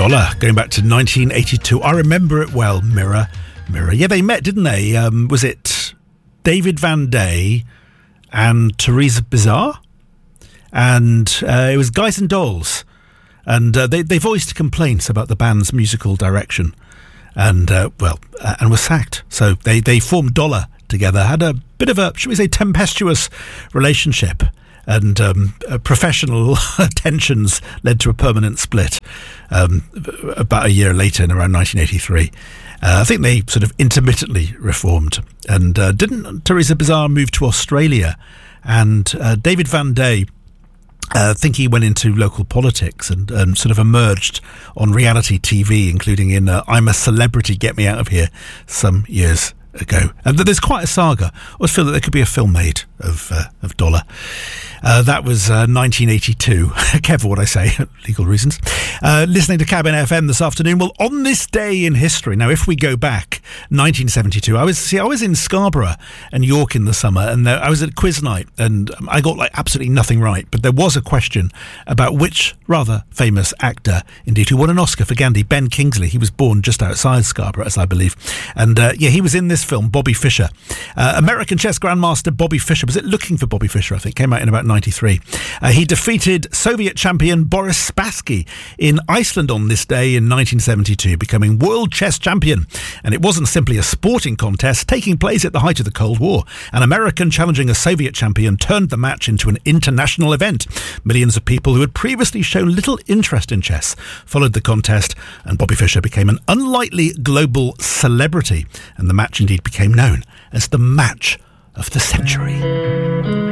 Dollar, going back to 1982. I remember it well. Mirror, Mirror. Yeah, they met, didn't they? Was it David Van Day and Teresa Bizarre? And it was Guys and Dolls. And they voiced complaints about the band's musical direction. And, and were sacked. So they formed Dollar together, had a bit of a, should we say, tempestuous relationship. And professional tensions led to a permanent split about a year later, in around 1983. I think they sort of intermittently reformed. And didn't Teresa Bizarre move to Australia? And David Van Day, I think he went into local politics and sort of emerged on reality TV, including in I'm a Celebrity, Get Me Out of Here, some years ago. And there's quite a saga. I always feel that there could be a film made of Dollar. That was 1982. Careful what I say, legal reasons. Listening to Cabin FM this afternoon. Well, on this day in history, now if we go back, 1972, I was in Scarborough and York in the summer, and I was at quiz night, and I got absolutely nothing right, but there was a question about which rather famous actor, indeed, who won an Oscar for Gandhi, Ben Kingsley. He was born just outside Scarborough, as I believe, and he was in this film, Bobby Fischer. American chess grandmaster Bobby Fischer, was it Looking for Bobby Fischer, I think, came out in about 93. He defeated Soviet champion Boris Spassky in Iceland on this day in 1972, becoming world chess champion. And it wasn't simply a sporting contest taking place at the height of the Cold War. An American challenging a Soviet champion turned the match into an international event. Millions of people who had previously shown little interest in chess followed the contest, and Bobby Fischer became an unlikely global celebrity. And the match indeed became known as the match of the century.